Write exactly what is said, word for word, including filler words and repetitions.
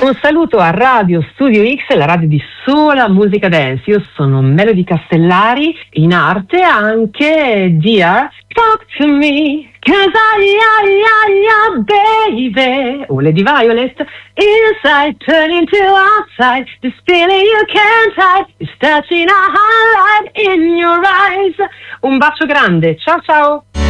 Un saluto a Radio Studio X, la radio di sola musica dance. Io sono Melody Castellari, in arte anche Dear Talk to Me, cause I, I, I, I, baby. O Lady Violet, inside turning to outside, this feeling you can't hide, is touching a highlight in your eyes. Un bacio grande, ciao ciao.